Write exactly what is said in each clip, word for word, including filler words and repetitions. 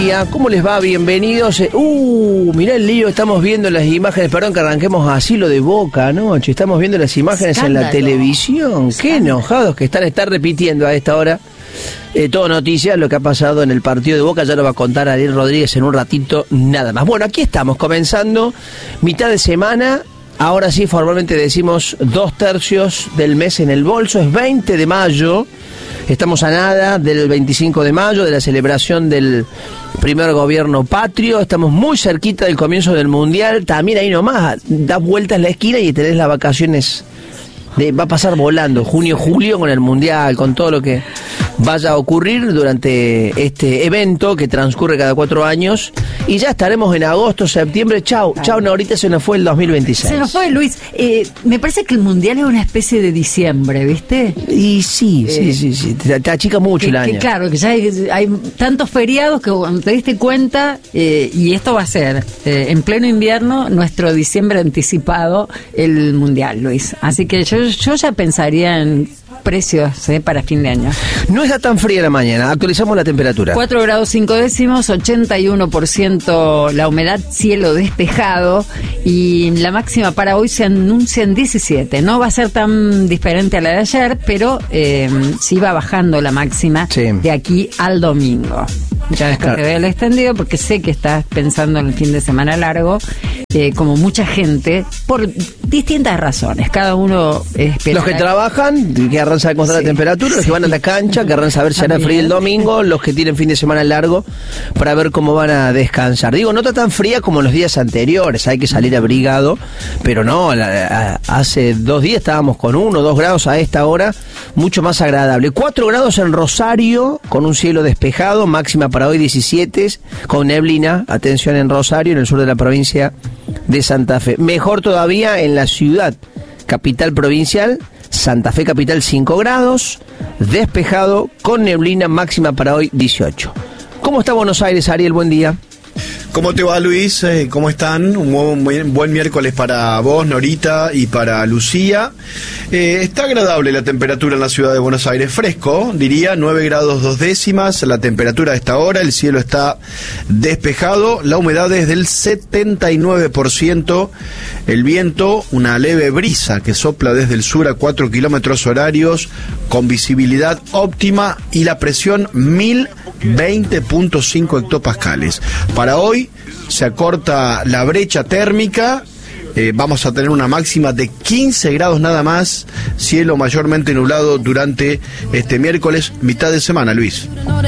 día, ¿cómo les va? Bienvenidos. Uh, mirá el lío, estamos viendo las imágenes, perdón que arranquemos así lo de Boca anoche, estamos viendo las imágenes Escándalo. en la televisión. Escándalo. Qué enojados que están, están repitiendo a esta hora eh, todo noticias, lo que ha pasado en el partido de Boca, ya lo va a contar Ariel Rodríguez en un ratito, nada más. Bueno, aquí estamos, comenzando mitad de semana. Ahora sí, formalmente decimos dos tercios del mes en el bolso, es veinte de mayo, estamos a nada del veinticinco de mayo, de la celebración del primer gobierno patrio, estamos muy cerquita del comienzo del Mundial, también ahí nomás, das vueltas la esquina y tenés las vacaciones, de, va a pasar volando, junio, julio con el Mundial, con todo lo que vaya a ocurrir durante este evento que transcurre cada cuatro años y ya estaremos en agosto, septiembre. Chau, chau, no, ahorita se nos fue el dos mil veintiséis. Se nos fue, Luis. Eh, me parece que el Mundial es una especie de diciembre, ¿viste? Y sí, eh, sí, sí, sí, te, te achica mucho que, el año. Que, claro, que ya hay, hay tantos feriados que cuando te diste cuenta, eh, y esto va a ser eh, en pleno invierno, nuestro diciembre anticipado, el Mundial, Luis. Así que yo, yo ya pensaría en precios eh, para fin de año. No está tan fría la mañana, actualizamos la temperatura. cuatro grados cinco décimos, ochenta y uno por ciento la humedad, cielo despejado y la máxima para hoy se anuncia en diecisiete. No va a ser tan diferente a la de ayer, pero eh, sí va bajando la máxima sí. de aquí al domingo. Ya después claro. te veo el extendido porque sé que estás pensando en el fin de semana largo, eh, como mucha gente, por distintas razones. Cada uno espera. Los que trabajan, que querrán saber cómo está sí. la temperatura, los que van a la cancha, querrán saber si hará frío el domingo, los que tienen fin de semana largo, para ver cómo van a descansar. Digo, no está tan fría como los días anteriores, hay que salir abrigado, pero no, la, a, hace dos días estábamos con uno, dos grados a esta hora, mucho más agradable. Cuatro grados en Rosario, con un cielo despejado, máxima para hoy diecisiete, con neblina, atención en Rosario, en el sur de la provincia de Santa Fe. Mejor todavía en la ciudad, capital provincial, Santa Fe capital cinco grados, despejado, con neblina, máxima para hoy dieciocho. ¿Cómo está Buenos Aires, Ariel? Buen día. ¿Cómo te va, Luis? Eh, ¿Cómo están? Un buen, buen miércoles para vos, Norita, y para Lucía. Eh, está agradable la temperatura en la ciudad de Buenos Aires, fresco, diría, nueve grados dos décimas, la temperatura a esta hora, el cielo está despejado, la humedad es del setenta y nueve por ciento, el viento, una leve brisa que sopla desde el sur a cuatro kilómetros horarios, con visibilidad óptima, y la presión mil veinte punto cinco hectopascales. Para hoy se acorta la brecha térmica, eh, vamos a tener una máxima de quince grados nada más, cielo mayormente nublado durante este miércoles, mitad de semana, Luis.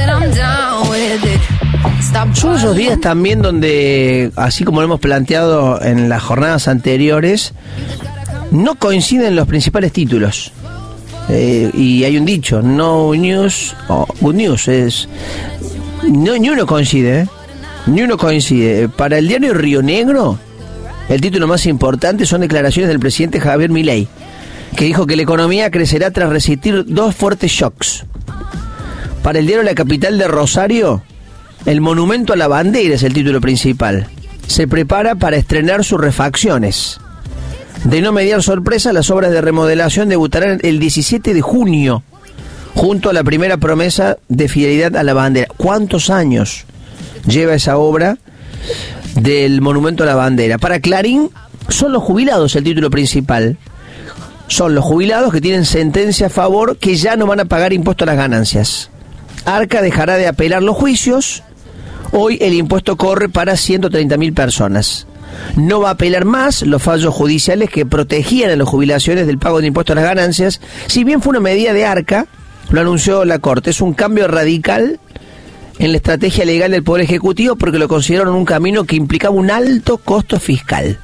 Son esos días también donde, así como lo hemos planteado en las jornadas anteriores, no coinciden los principales títulos. Eh, y hay un dicho, no news, o oh, good news, es no, ni uno coincide, ¿eh? Ni uno coincide. Para el diario Río Negro, el título más importante son declaraciones del presidente Javier Milei, que dijo que la economía crecerá tras resistir dos fuertes shocks. Para el diario La Capital de Rosario, el monumento a la bandera es el título principal. Se prepara para estrenar sus refacciones. De no mediar sorpresa, las obras de remodelación debutarán el diecisiete de junio, junto a la primera promesa de fidelidad a la bandera. ¿Cuántos años lleva esa obra del monumento a la bandera? Para Clarín, son los jubilados el título principal. Son los jubilados que tienen sentencia a favor, que ya no van a pagar impuesto a las ganancias. Arca dejará de apelar los juicios. Hoy el impuesto corre para ciento treinta mil personas. No va a apelar más los fallos judiciales que protegían a las jubilaciones del pago de impuestos a las ganancias. Si bien fue una medida de Arca, lo anunció la Corte, es un cambio radical en la estrategia legal del Poder Ejecutivo, porque lo consideraron un camino que implicaba un alto costo fiscal.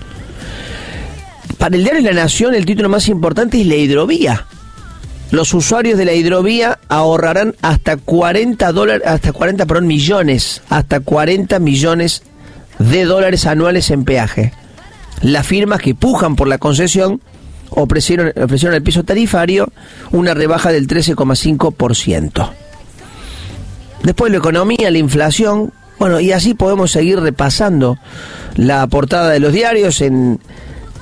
Para el diario La Nación, el título más importante es la hidrovía. Los usuarios de la hidrovía ahorrarán hasta cuarenta dólares, hasta cuarenta, perdón, millones, hasta cuarenta millones de dólares anuales en peaje. Las firmas que pujan por la concesión ofrecieron, ofrecieron al piso tarifario una rebaja del trece coma cinco por ciento. Después la economía, la inflación, bueno, y así podemos seguir repasando la portada de los diarios. En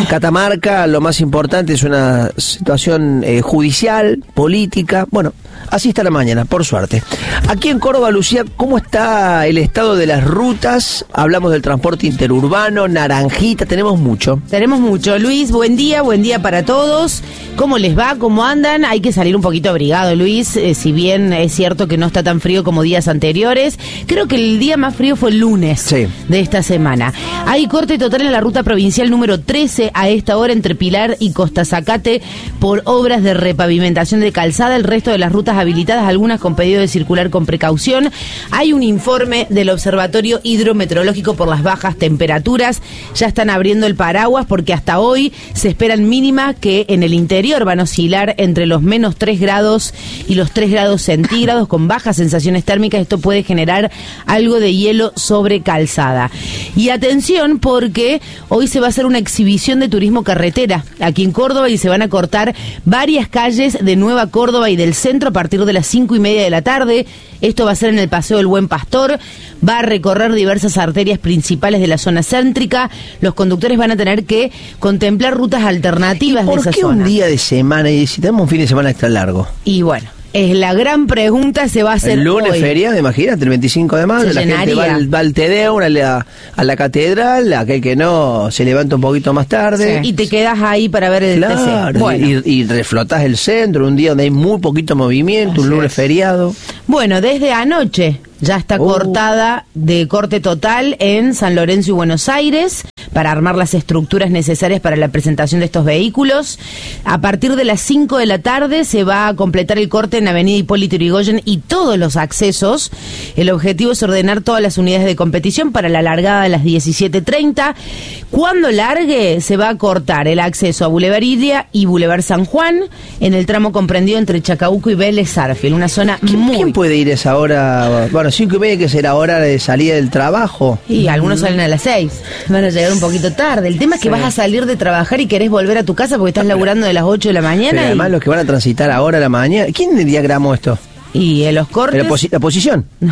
Catamarca, lo más importante es una situación eh, judicial, política. Bueno, así está la mañana, por suerte. Aquí en Córdoba, Lucía, ¿cómo está el estado de las rutas? Hablamos del transporte interurbano, naranjita, tenemos mucho. Tenemos mucho. Luis, buen día, buen día para todos. ¿Cómo les va? ¿Cómo andan? Hay que salir un poquito abrigado, Luis, eh, si bien es cierto que no está tan frío como días anteriores. Creo que el día más frío fue el lunes sí. de esta semana. Hay corte total en la ruta provincial número trece a esta hora entre Pilar y Costa Zacate por obras de repavimentación de calzada. El resto de las rutas habilitadas, algunas con pedido de circular con precaución. Hay un informe del Observatorio Hidrometeorológico por las bajas temperaturas. Ya están abriendo el paraguas porque hasta hoy se esperan mínimas que en el interior van a oscilar entre los menos tres grados y los tres grados centígrados con bajas sensaciones térmicas. Esto puede generar algo de hielo sobre calzada. Y atención porque hoy se va a hacer una exhibición de turismo carretera aquí en Córdoba y se van a cortar varias calles de Nueva Córdoba y del centro a partir de las cinco y media de la tarde. Esto va a ser en el Paseo del Buen Pastor. Va a recorrer diversas arterias principales de la zona céntrica. Los conductores van a tener que contemplar rutas alternativas de esa zona. ¿Por qué un día de semana y si tenemos un fin de semana extra largo? Y bueno, es la gran pregunta, se va a hacer el lunes hoy. Feriado, imagínate, el veinticinco de mayo, la gente va al, va al Te Deum, a la, a la catedral, aquel que no se levanta un poquito más tarde. Sí. Y te quedas ahí para ver el claro, T C. Bueno. y, y reflotás el centro, un día donde hay muy poquito movimiento, Así un lunes es. feriado. Bueno, desde anoche ya está Uh. cortada de corte total en San Lorenzo y Buenos Aires para armar las estructuras necesarias para la presentación de estos vehículos. A partir de las cinco de la tarde se va a completar el corte en Avenida Hipólito Yrigoyen y todos los accesos. El objetivo es ordenar todas las unidades de competición para la largada a las diecisiete treinta. Cuando largue, se va a cortar el acceso a Boulevard Iria y Boulevard San Juan en el tramo comprendido entre Chacabuco y Vélez Sarsfield, una zona ¿Quién, muy... ¿Quién puede ir a esa hora? Bueno, cinco y media que será hora de salida del trabajo. Y algunos salen a las seis, van a llegar un poquito tarde. El tema es que Sí. vas a salir de trabajar y querés volver a tu casa porque estás laburando de las ocho de la mañana. Pero y, además los que van a transitar ahora a la mañana. ¿Quién diagramó esto? y en los cortes... ¿La, posi- la posición? No.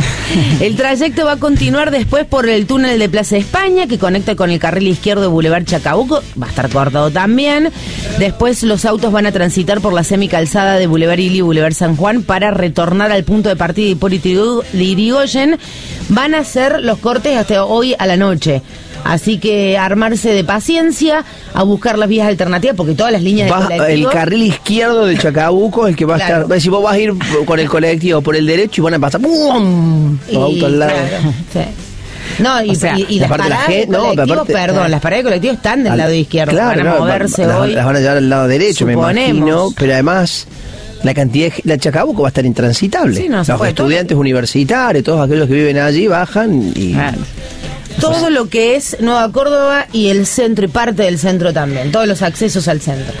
El trayecto va a continuar después por el túnel de Plaza España, que conecta con el carril izquierdo de Boulevard Chacabuco, va a estar cortado también. Después los autos van a transitar por la semicalzada de Boulevard Ili y Boulevard San Juan para retornar al punto de partida de Hipólito Yrigoyen. Van a hacer los cortes hasta hoy a la noche. Así que armarse de paciencia, a buscar las vías alternativas, porque todas las líneas Va- de el colectivo... carril izquierdo de Chacabuco es el que va Claro. a estar. Si vos vas a ir con el colectivo por el derecho y van a pasar ¡bum! Los autos al lado. claro, sí. No, y, O sea, y- y las aparte la paradas de gente- no, pero colectivo, aparte- perdón, claro. las paradas de colectivo están del Al- lado izquierdo, claro, van a no, moverse las, hoy. las van a llevar al lado derecho, me Suponemos. imagino. Pero además, la cantidad de, la Chacabuco va a estar intransitable. Sí, no se Los puede, estudiantes universitarios, todos aquellos que viven allí, bajan y. Claro. Todo lo que es Nueva Córdoba y el centro y parte del centro también, todos los accesos al centro.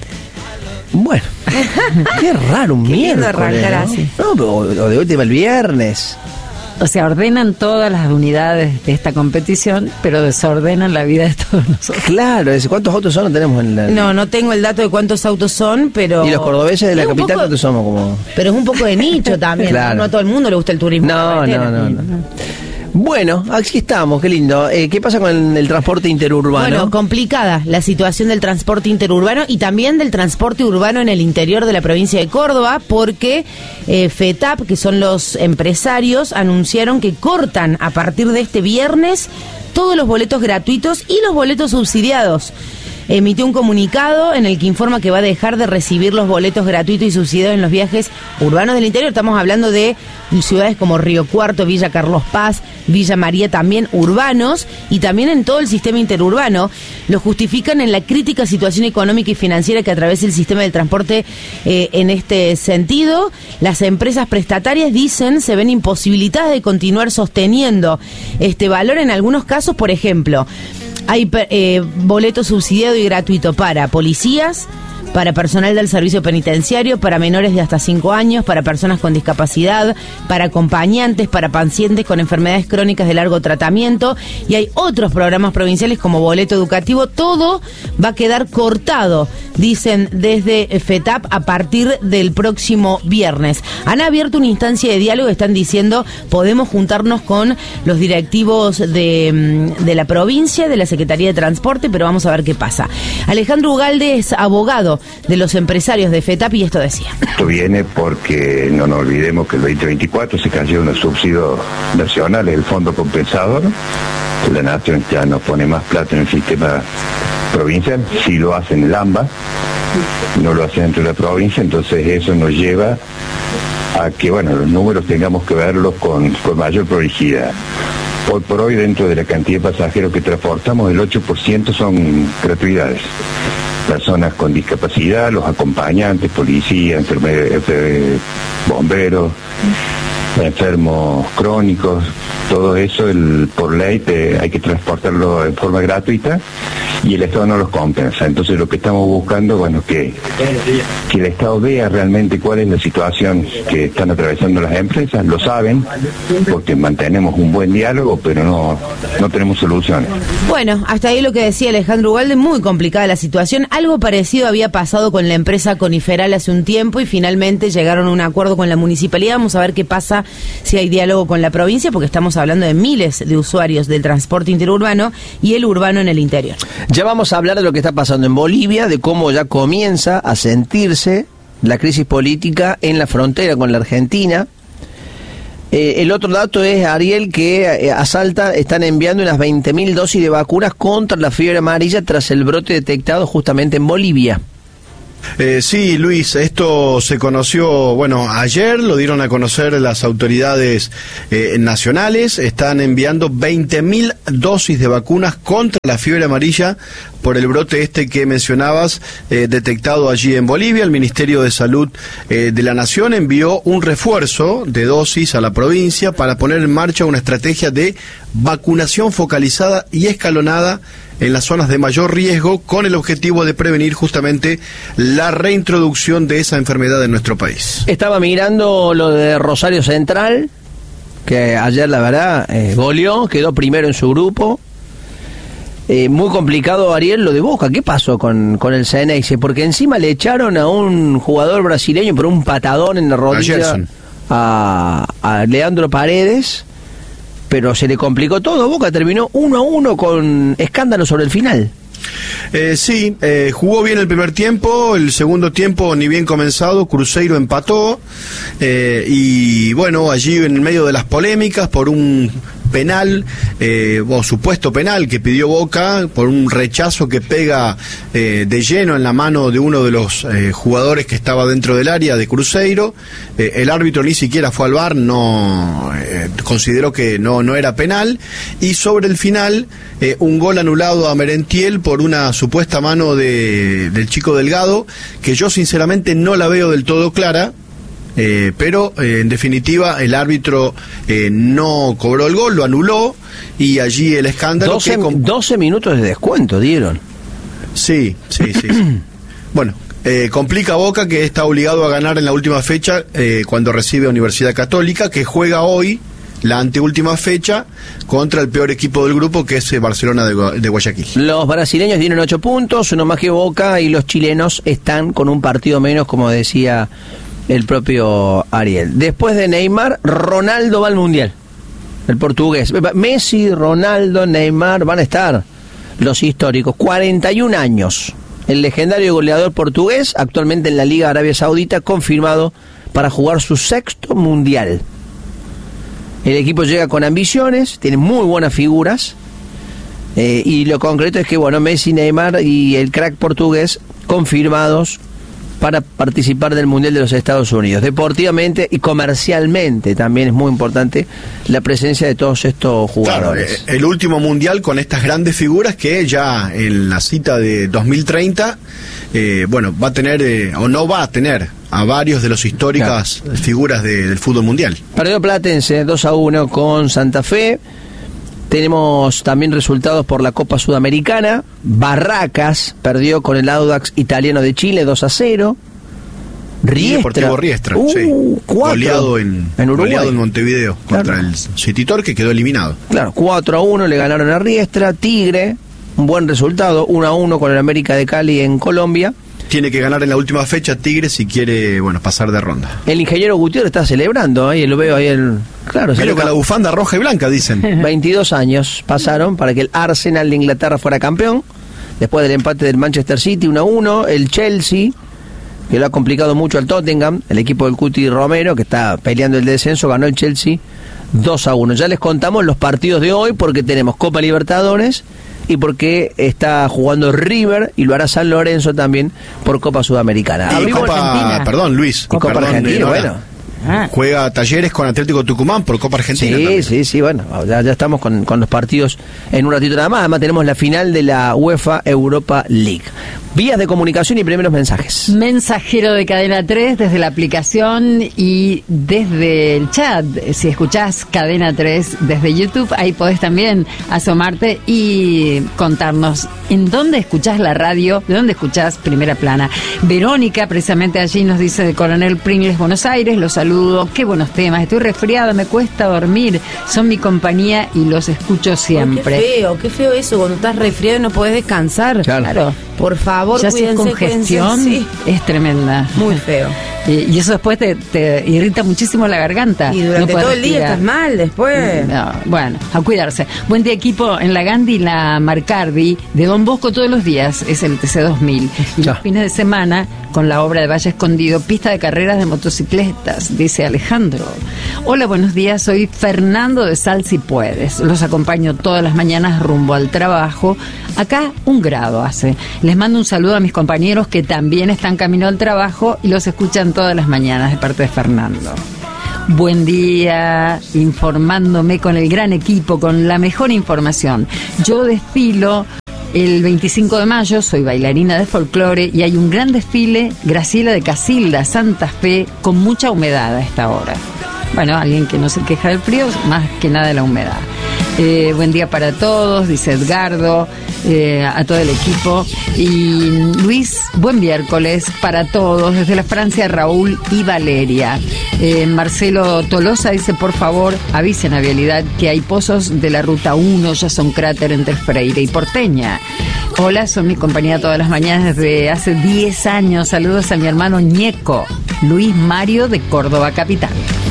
Bueno, qué raro un Qué lindo miércoles. arrancar ¿no? así. No, pero o de última el viernes. O sea, ordenan todas las unidades de esta competición, pero desordenan la vida de todos nosotros. Claro, ese- ¿cuántos autos son? No tenemos en la. No, no tengo el dato de cuántos autos son, pero... Y los cordobeses de la Es un capital, poco- ¿cuántos somos? Como. Pero es un poco de nicho también, Claro. ¿no? No a todo el mundo le gusta el turismo. No, carretera. no, no, no. Bueno, aquí estamos, qué lindo. Eh, ¿Qué pasa con el, el transporte interurbano? Bueno, complicada la situación del transporte interurbano y también del transporte urbano en el interior de la provincia de Córdoba, porque eh, FETAP, que son los empresarios, anunciaron que cortan a partir de este viernes todos los boletos gratuitos y los boletos subsidiados. Emitió un comunicado en el que informa que va a dejar de recibir los boletos gratuitos y subsidiados en los viajes urbanos del interior. Estamos hablando de ciudades como Río Cuarto, Villa Carlos Paz, Villa María, también urbanos, y también en todo el sistema interurbano. Lo justifican en la crítica situación económica y financiera que atraviesa el sistema del transporte eh, en este sentido. Las empresas prestatarias, dicen, se ven imposibilitadas de continuar sosteniendo este valor. En algunos casos, por ejemplo, hay eh, boleto subsidiado y gratuito para policías, para personal del servicio penitenciario, para menores de hasta cinco años, para personas con discapacidad, para acompañantes, para pacientes con enfermedades crónicas de largo tratamiento, y hay otros programas provinciales como boleto educativo. Todo va a quedar cortado, dicen desde FETAP, a partir del próximo viernes. Han abierto una instancia de diálogo, están diciendo, podemos juntarnos con los directivos de, de la provincia, de la Secretaría de Transporte, pero vamos a ver qué pasa. Alejandro Ugalde es abogado de los empresarios de FETAP y esto decía. Esto viene porque no nos olvidemos que el veinte veinticuatro se cayó unos subsidios nacionales, el Fondo Compensador. La Nación ya no pone más plata en el sistema provincial, si lo hacen en el AMBA, no lo hacen dentro de la provincia, entonces eso nos lleva a que, bueno, los números tengamos que verlos con, con mayor prolijidad. Hoy por hoy, dentro de la cantidad de pasajeros que transportamos, el ocho por ciento son gratuidades. Personas con discapacidad, los acompañantes, policías, enfermeros, bomberos, enfermos crónicos, todo eso el, por ley te, hay que transportarlo en forma gratuita y el Estado no los compensa. Entonces lo que estamos buscando, bueno, que, que el Estado vea realmente cuál es la situación que están atravesando las empresas, lo saben, porque mantenemos un buen diálogo, pero no, no tenemos soluciones. Bueno, hasta ahí lo que decía Alejandro Ugalde, muy complicada la situación. Algo parecido había pasado con la empresa Coniferal hace un tiempo y finalmente llegaron a un acuerdo con la municipalidad. Vamos a ver qué pasa si hay diálogo con la provincia, porque estamos hablando de miles de usuarios del transporte interurbano y el urbano en el interior. Ya vamos a hablar de lo que está pasando en Bolivia, de cómo ya comienza a sentirse la crisis política en la frontera con la Argentina. Eh, el otro dato es, Ariel, que eh, a Salta están enviando unas veinte mil dosis de vacunas contra la fiebre amarilla tras el brote detectado justamente en Bolivia. Eh, sí, Luis, esto se conoció, bueno, ayer lo dieron a conocer las autoridades eh, nacionales. Están enviando veinte mil dosis de vacunas contra la fiebre amarilla por el brote este que mencionabas, eh, detectado allí en Bolivia. El Ministerio de Salud eh, de la Nación envió un refuerzo de dosis a la provincia para poner en marcha una estrategia de vacunación focalizada y escalonada en las zonas de mayor riesgo, con el objetivo de prevenir justamente la reintroducción de esa enfermedad en nuestro país. Estaba mirando lo de Rosario Central, que ayer la verdad eh, goleó, quedó primero en su grupo. Eh, muy complicado, Ariel, lo de Boca. ¿Qué pasó con, con el Ceneice? Porque encima le echaron a un jugador brasileño por un patadón en la rodilla a, a Leandro Paredes, pero se le complicó todo. Boca terminó uno a uno con escándalo sobre el final. Eh, sí, eh, jugó bien el primer tiempo, el segundo tiempo ni bien comenzado, Cruzeiro empató, eh, y bueno, allí en medio de las polémicas por un penal, eh, o supuesto penal que pidió Boca, por un rechazo que pega eh, de lleno en la mano de uno de los eh, jugadores que estaba dentro del área de Cruzeiro. Eh, el árbitro ni siquiera fue al V A R, no eh, consideró que no, no era penal, y sobre el final eh, un gol anulado a Merentiel por una supuesta mano de, del Chico Delgado, que yo sinceramente no la veo del todo clara. Eh, pero eh, en definitiva el árbitro eh, no cobró el gol, lo anuló, y allí el escándalo. doce, que com- doce minutos de descuento dieron. Sí, sí, sí, sí. Bueno, eh, complica Boca, que está obligado a ganar en la última fecha eh, cuando recibe a Universidad Católica, que juega hoy la anteúltima fecha contra el peor equipo del grupo, que es eh, Barcelona de, de Guayaquil. Los brasileños tienen ocho puntos, uno más que Boca, y los chilenos están con un partido menos, como decía el propio Ariel. Después de Neymar, Ronaldo va al Mundial, el portugués. Messi, Ronaldo, Neymar van a estar los históricos. cuarenta y un años. El legendario goleador portugués, actualmente en la Liga Arabia Saudita, confirmado para jugar su sexto Mundial. El equipo llega con ambiciones, tiene muy buenas figuras, eh, y lo concreto es que, bueno, Messi, Neymar y el crack portugués confirmados para participar del Mundial de los Estados Unidos. Deportivamente y comercialmente también es muy importante la presencia de todos estos jugadores. Claro, el último Mundial con estas grandes figuras que ya en la cita de dos mil treinta, eh, bueno, va a tener, eh, o no va a tener, a varios de los históricas claro. figuras de, del fútbol mundial. Perdió Platense dos a uno con Santa Fe. Tenemos también resultados por la Copa Sudamericana. Barracas perdió con el Audax italiano de Chile dos a cero. Riestra. Deportivo Riestra, uh, sí. cuatro. Goleado en, en Uruguay. Goleado en Montevideo contra Claro. el City Torque, que quedó eliminado. Claro, cuatro a uno le ganaron a Riestra. Tigre, un buen resultado, uno a uno con el América de Cali en Colombia. Tiene que ganar en la última fecha Tigre si quiere, bueno, pasar de ronda. El ingeniero Gutiérrez está celebrando, ahí lo veo ahí el... Claro, Pero salió con la cam- bufanda roja y blanca, dicen. veintidós años pasaron para que el Arsenal de Inglaterra fuera campeón. Después del empate del Manchester City uno a uno, el Chelsea, que lo ha complicado mucho al Tottenham, el equipo del Cuti Romero, que está peleando el descenso, ganó el Chelsea dos a uno. Ya les contamos los partidos de hoy porque tenemos Copa Libertadores y porque está jugando River y lo hará San Lorenzo también por Copa Sudamericana. Y Abrimos Copa, Argentina. perdón, Luis. y Copa perdón, Argentina, Nora. bueno. Ah. Juega Talleres con Atlético Tucumán por Copa Argentina. Sí, también. sí, sí, bueno, ya, ya estamos con, con los partidos en un ratito nada más. Además tenemos la final de la UEFA Europa League. Vías de comunicación y primeros mensajes. Mensajero de Cadena tres desde la aplicación y desde el chat. Si escuchás Cadena tres desde YouTube, ahí podés también asomarte y contarnos en dónde escuchás la radio, de dónde escuchás Primera Plana. Verónica, precisamente allí, nos dice de Coronel Pringles, Buenos Aires, los saludo, qué buenos temas, estoy resfriada, me cuesta dormir, son mi compañía y los escucho siempre. Ay, qué feo, qué feo eso, cuando estás resfriado y no podés descansar. Claro. Por favor, Ya si es cuídense, congestión, cuídense, sí. es tremenda. Muy feo. Y, y eso después te, te irrita muchísimo la garganta. Y durante No podés todo el día respirar. estás mal después. No, bueno, a cuidarse. Buen día, equipo. En la Gandhi, la Marcardi, de Don Bosco todos los días es el T C dos mil. Y Ya. los fines de semana, con la obra de Valle Escondido, pista de carreras de motocicletas, dice Alejandro. Hola, buenos días. Soy Fernando de Sal Si Puedes. Los acompaño todas las mañanas rumbo al trabajo. Acá un grado hace. Les mando un saludo a mis compañeros que también están camino al trabajo y los escuchan todas las mañanas de parte de Fernando. Buen día, informándome con el gran equipo, con la mejor información. Yo desfilo el veinticinco de mayo, soy bailarina de folclore y hay un gran desfile, Graciela de Casilda, Santa Fe, con mucha humedad a esta hora. Bueno, alguien que no se queja del frío, más que nada de la humedad. Eh, buen día para todos, dice Edgardo, eh, a todo el equipo. Y Luis, buen miércoles para todos, desde la Francia, Raúl y Valeria. Eh, Marcelo Tolosa dice, por favor, avisen a Vialidad que hay pozos de la Ruta uno, ya son cráter entre Freire y Porteña. Hola, son mi compañía todas las mañanas desde hace diez años. Saludos a mi hermano Ñeco, Luis Mario de Córdoba Capital.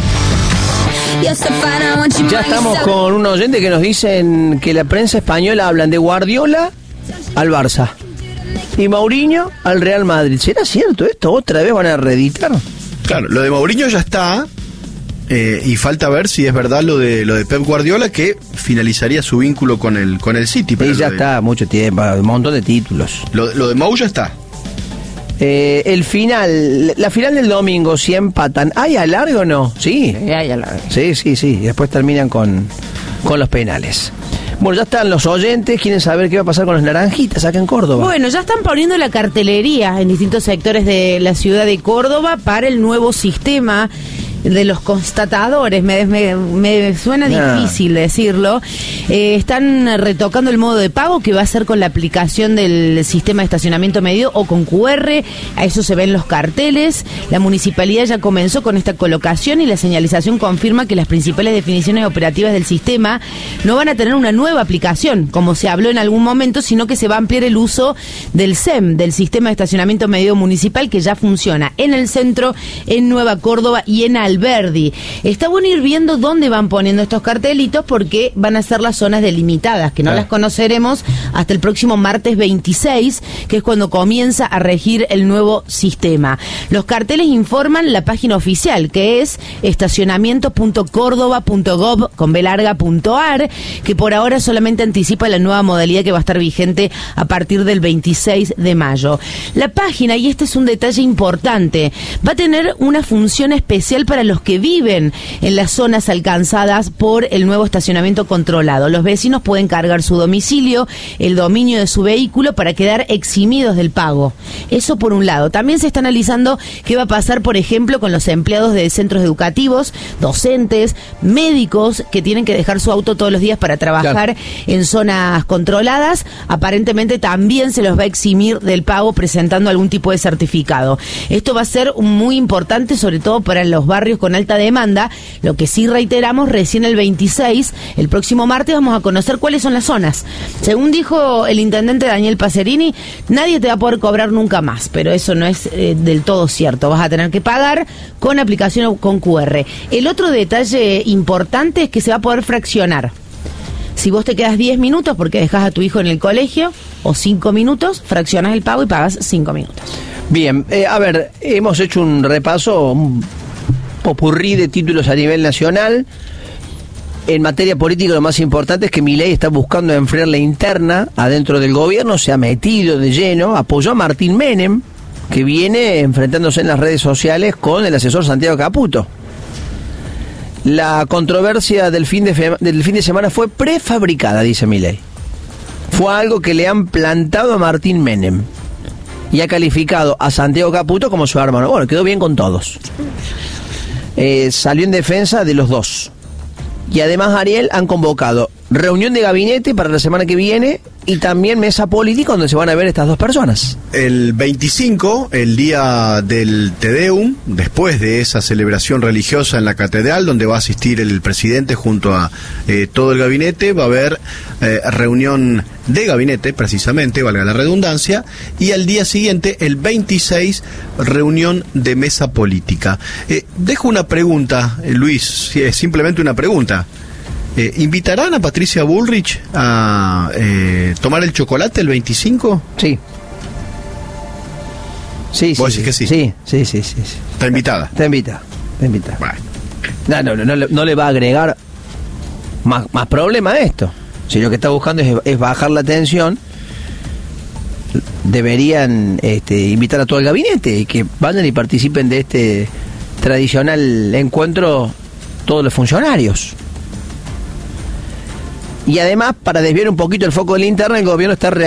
Ya estamos con un oyente que nos dicen que la prensa española hablan de Guardiola al Barça y Mourinho al Real Madrid. ¿Será cierto esto? ¿Otra vez van a reeditar? Claro, lo de Mourinho ya está. Eh, y falta ver si es verdad lo de lo de Pep Guardiola, que finalizaría su vínculo con el con el City. Pero Y ya lo de, está, mucho tiempo, un montón de títulos. Lo, lo de Mou ya está. Eh, el final, la final del domingo, si empatan, ¿hay alargue o no? Sí, Eh, ahí a la- sí, sí, sí. Y después terminan con, con los penales. Bueno, ya están los oyentes, quieren saber qué va a pasar con los naranjitas acá en Córdoba. Bueno, ya están poniendo la cartelería en distintos sectores de la ciudad de Córdoba para el nuevo sistema de los constatadores. Me, me, me suena Ah. difícil decirlo. Eh, están retocando el modo de pago que va a ser con la aplicación del sistema de estacionamiento medio o con Q R. A eso se ven los carteles. La municipalidad ya comenzó con esta colocación y la señalización confirma que las principales definiciones operativas del sistema no van a tener una nueva aplicación, como se habló en algún momento, sino que se va a ampliar el uso del S E M, del sistema de estacionamiento medio municipal, que ya funciona en el centro, en Nueva Córdoba y en Alberdi. Está bueno ir viendo dónde van poniendo estos cartelitos porque van a ser las zonas delimitadas, que no Ah. las conoceremos hasta el próximo martes veintiséis, que es cuando comienza a regir el nuevo sistema. Los carteles informan la página oficial, que es estacionamiento punto córdoba punto gob con b larga punto ar, que por ahora solamente anticipa la nueva modalidad que va a estar vigente a partir del veintiséis de mayo. La página, y este es un detalle importante, va a tener una función especial para para los que viven en las zonas alcanzadas por el nuevo estacionamiento controlado. Los vecinos pueden cargar su domicilio, el dominio de su vehículo para quedar eximidos del pago. Eso por un lado. También se está analizando qué va a pasar, por ejemplo, con los empleados de centros educativos, docentes, médicos que tienen que dejar su auto todos los días para trabajar claro. en zonas controladas. Aparentemente también se los va a eximir del pago presentando algún tipo de certificado. Esto va a ser muy importante, sobre todo para los barrios con alta demanda. Lo que sí reiteramos, recién el veintiséis, el próximo martes, vamos a conocer cuáles son las zonas. Según dijo el intendente Daniel Pacerini, nadie te va a poder cobrar nunca más, pero eso no es eh, del todo cierto. Vas a tener que pagar con aplicación o con cu erre. El otro detalle importante es que se va a poder fraccionar. Si vos te quedas diez minutos porque dejás a tu hijo en el colegio, o cinco minutos, fraccionas el pago y pagas cinco minutos. Bien, eh, a ver, hemos hecho un repaso, un popurrí de títulos a nivel nacional. En materia política lo más importante es que Milei está buscando enfriar la interna adentro del gobierno, se ha metido de lleno, apoyó a Martín Menem, que viene enfrentándose en las redes sociales con el asesor Santiago Caputo. La controversia del fin de, fe, del fin de semana fue prefabricada, dice Milei. Fue algo que le han plantado a Martín Menem y ha calificado a Santiago Caputo como su hermano. Bueno, quedó bien con todos. Eh, salió en defensa de los dos. Y además, Ariel, han convocado reunión de gabinete para la semana que viene y también mesa política donde se van a ver estas dos personas. El veinticinco, el día del Te Deum, después de esa celebración religiosa en la catedral, donde va a asistir el presidente junto a eh, todo el gabinete, va a haber eh, reunión de gabinete, precisamente, valga la redundancia, y al día siguiente, el veintiséis, reunión de mesa política. Eh, dejo una pregunta, eh, Luis, simplemente una pregunta. Eh, ¿Invitarán a Patricia Bullrich a eh, tomar el chocolate el veinticinco? Sí. Sí, ¿Vos sí, decís sí, que sí? Sí, sí, sí, sí. ¿Está invitada? Está invitada, está invitada. Bueno. No, no, no, no, le- no le va a agregar más, más problema a esto. Si lo que está buscando es, es bajar la tensión, deberían este, invitar a todo el gabinete y que vayan y participen de este tradicional encuentro todos los funcionarios. Y además, para desviar un poquito el foco de la interna, el gobierno está